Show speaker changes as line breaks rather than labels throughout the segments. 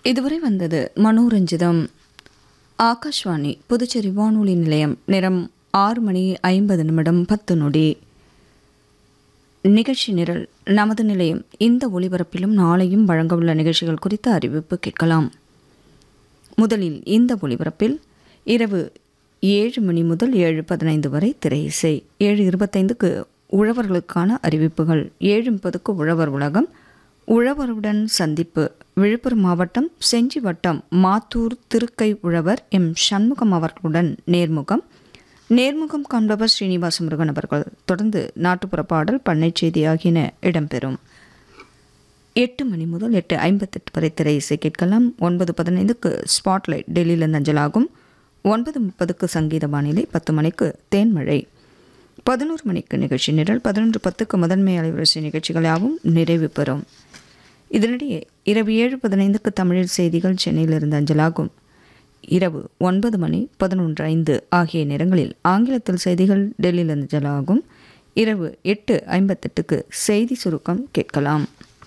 இதுவரை வந்தது மனோரஞ்சிதம். ஆகாஷ்வாணி புதுச்சேரி வானொலி நிலையம். நேரம் 6:50 நிகழ்ச்சி நிரல். நமது நிலையம் இந்த ஒலிபரப்பிலும் நாளையும் வழங்கவுள்ள நிகழ்ச்சிகள் குறித்த அறிவிப்பு கேட்கலாம். முதலில் இந்த ஒலிபரப்பில் இரவு 7 மணி முதல் 7:15 வரை திரை இசை. 7:25க்கு உழவர்களுக்கான அறிவிப்புகள். 7:30க்கு உழவர் உலகம். உழவருடன் சந்திப்பு. விழுப்புரம் மாவட்டம் செஞ்சி வட்டம் மாத்தூர் திருக்கை உழவர் எம் சண்முகம் அவர்களுடன் நேர்முகம் காண்பவர் ஸ்ரீனிவாச முருகன் அவர்கள். தொடர்ந்து நாட்டுப்புற பாடல், பண்ணை செய்தி ஆகியன இடம்பெறும். 8 மணி முதல் 8:58 வரை திரை இசை கேட்கலாம். 9:15க்கு ஸ்பாட்லைட் டெல்லியிலிருந்து அஞ்சலாகும். 9:30க்கு சங்கீத வானிலை. 10 மணிக்கு தேன்மழை. 11 மணிக்கு நிகழ்ச்சி நிரல். 11:10க்கு முதன்மை அலைவரிசை நிகழ்ச்சிகள் யாவும் நிறைவு பெறும். இதனிடையே இரவு 7:15க்கு தமிழில் செய்திகள் சென்னையிலிருந்து அஞ்சலாகும். இரவு 9 மணி 11:05 ஆகிய நேரங்களில் ஆங்கிலத்தில் செய்திகள் டெல்லியிலிருந்து அஞ்சலாகும். இரவு 8:58க்கு செய்தி சுருக்கம் கேட்கலாம்.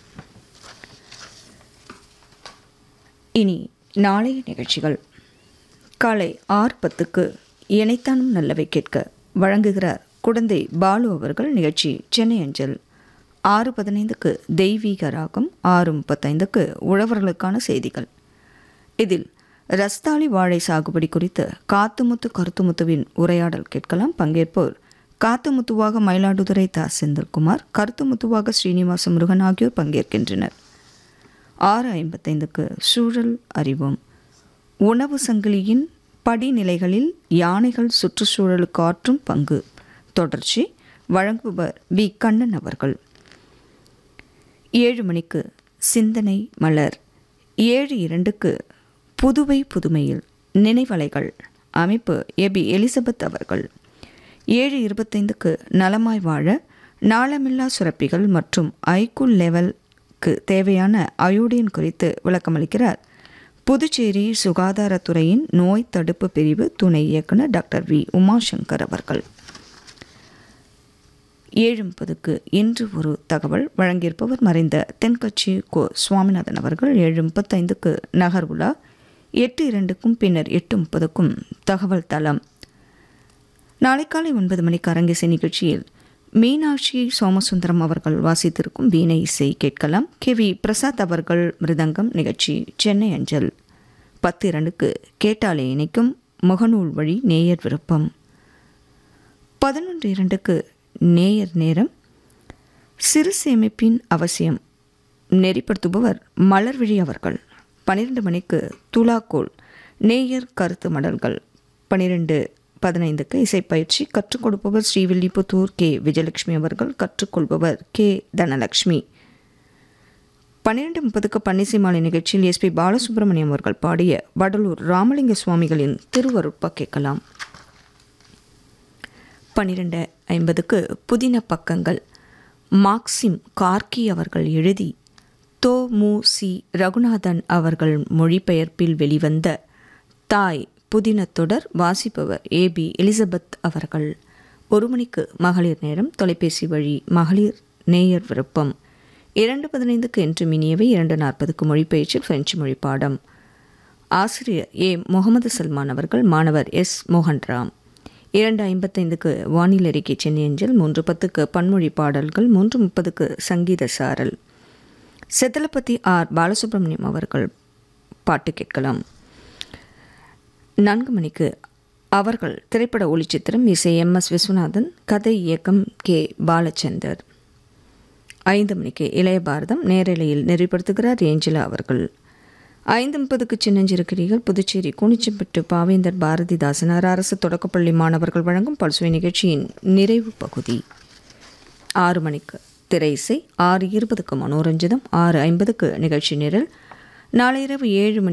இனி நாளைய நிகழ்ச்சிகள். காலை 6:10க்கு இணைத்தானும் நல்லவை கேட்க வழங்குகிறார் குடந்தை பாலு அவர்கள். நிகழ்ச்சி சென்னை அஞ்சல். 6:15க்கு தெய்வீக ராகம். 6:35க்கு உழவர்களுக்கான செய்திகள். இதில் ரஸ்தாளி வாழை சாகுபடி குறித்து காத்துமுத்து கருத்துமுத்துவின் உரையாடல் கேட்கலாம். பங்கேற்போர் காத்துமுத்துவாக மயிலாடுதுறை தா. செந்தில்குமார், கருத்துமுத்துவாக ஸ்ரீனிவாச முருகன் ஆகியோர் பங்கேற்கின்றனர். 6:55க்கு சூழல் அறிவோம். உணவு சங்கிலியின் படிநிலைகளில் யானைகள் சுற்றுச்சூழலுக்கு ஆற்றும் பங்கு தொடர்ச்சி. வழங்குபவர் பி. கண்ணன் அவர்கள். 7 மணிக்கு சிந்தனை மலர். 7:02க்கு புதுவை புதுமையில் நினைவலைகள். அமைப்பு ஏபி எலிசபெத் அவர்கள். 7:25க்கு நலமாய் வாழ நாளமில்லா சுரப்பிகள் மற்றும் ஐக்குள் லெவலுக்கு தேவையான அயோடின் குறித்து விளக்கமளிக்கிறார் புதுச்சேரி சுகாதாரத்துறையின் நோய் தடுப்பு பிரிவு துணை இயக்குனர் டாக்டர் வி. உமாசங்கர் அவர்கள். 7:30க்கு இன்று ஒரு தகவல். வழங்கியிருப்பவர் மறைந்த தென்கட்சி கோ. சுவாமிநாதன் அவர்கள். 7:35க்கு நகர் உலா. 8:02க்கும் பின்னர் 8:30க்கும் தகவல் தளம். நாளை காலை 9 மணிக்கு அரங்கிசை நிகழ்ச்சியில் மீனாட்சி சோமசுந்தரம் அவர்கள் வாசித்திருக்கும் வீணை இசை கேட்கலாம். கே. வி. பிரசாத் அவர்கள் மிருதங்கம். நிகழ்ச்சி சென்னை அஞ்சல். 10:02க்கு கேட்டாலே இணைக்கும் முகநூல் வழி நேயர் விருப்பம். 11:02க்கு நேயர் நேரம். சிறு சேமிப்பின் அவசியம் நெறிப்படுத்துபவர் மலர்விழி அவர்கள். 12 மணிக்கு துலாக்கோல் நேயர் கருத்து மடல்கள். 12:15க்கு இசைப்பயிற்சி. கற்றுக் கொடுப்பவர் ஸ்ரீவில்லிபுத்தூர் கே. விஜயலட்சுமி அவர்கள். கற்றுக்கொள்பவர் கே. தனலட்சுமி. 12:30க்கு பன்னிசைமாலை நிகழ்ச்சியில் எஸ்.பி. பாலசுப்ரமணியம் அவர்கள் பாடிய வடலூர் ராமலிங்க சுவாமிகளின் திருவருட்பா கேட்கலாம். 12:50க்கு புதின பக்கங்கள். மார்க்சிம் கார்கி அவர்கள் எழுதி தோ. மு. சி. ரகுநாதன் அவர்கள் மொழிபெயர்ப்பில் வெளிவந்த தாய் புதின தொடர். வாசிப்பவர் ஏபி எலிசபெத் அவர்கள். 1 மணிக்கு மகளிர் நேரம். தொலைபேசி வழி மகளிர் நேயர் விருப்பம். 2:15க்கு என்று மினியவை. 2:40க்கு மொழிபெயர்ச்சி பிரெஞ்சு மொழி பாடம். ஆசிரியர் ஏ. முகமது சல்மான் அவர்கள். மாணவர் எஸ். மோகன்ராம். 2:55க்கு வானிலை அறிக்கை சென்னை அஞ்சல். 3:10க்கு பன்மொழி பாடல்கள். 3:30க்கு சங்கீத சாரல். செத்தலப்பதி ஆர். பாலசுப்ரமணியம் அவர்கள் பாட்டு கேட்கலாம். 4 மணிக்கு அவர்கள் திரைப்பட ஒளிச்சித்திரம். இசை எம். எஸ். விஸ்வநாதன். கதை இயக்கம் கே. பாலச்சந்தர். 5 மணிக்கு இளைய பாரதம் நேரலையில் நெறிப்படுத்துகிறார் ஏஞ்சலா அவர்கள். 5:30க்கு சின்னஞ்சிறுகிரிகள். புதுச்சேரி கூனிச்சம்பட்டு பாவேந்தர் பாரதிதாசனார் அரசு தொடக்கப்பள்ளி மாணவர்கள் வழங்கும் பல்சுவை நிகழ்ச்சியின் நிறைவு பகுதி. 6 மணிக்கு திரை இசை. 6:20க்கு மனோரஞ்சிதம். 6:50க்கு நிகழ்ச்சி நிரல். நாளை இரவு 7 மணி